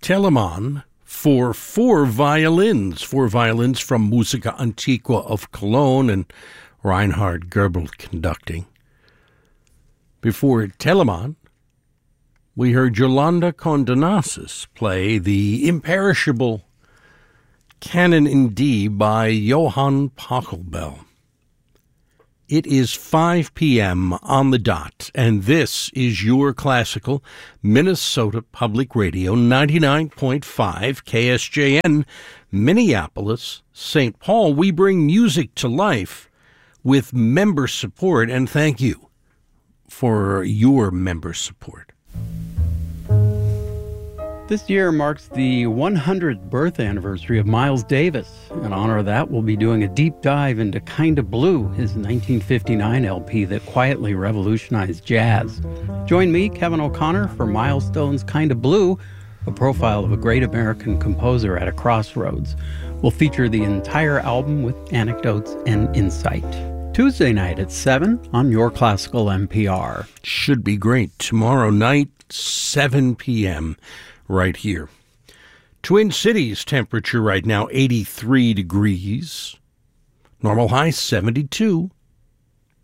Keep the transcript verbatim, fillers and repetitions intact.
Telemann for four violins, four violins from Musica Antiqua of Cologne and Reinhard Goebel conducting. Before Telemann, we heard Yolanda Condonasis play the imperishable Canon in D by Johann Pachelbel. It is five p.m. on the dot, and this is your classical Minnesota Public Radio, ninety-nine point five K S J N, Minneapolis, Saint Paul. We bring music to life with member support, and thank you for your member support. This year marks the one hundredth birth anniversary of Miles Davis. In honor of that, we'll be doing a deep dive into Kinda Blue, his nineteen fifty-nine L P that quietly revolutionized jazz. Join me, Kevin O'Connor, for Milestone's Kinda Blue, a profile of a great American composer at a crossroads. We'll feature the entire album with anecdotes and insight. Tuesday night at seven on Your Classical N P R. Should be great. Tomorrow night, seven p.m., right here. Twin Cities temperature right now, eighty-three degrees. Normal high, seventy-two.